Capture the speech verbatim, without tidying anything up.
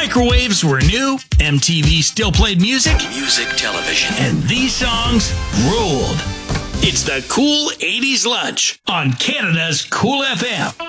microwaves were new, M T V still played music, Music television. and these songs ruled. It's the Cool eighties Lunch on Canada's Cool F M.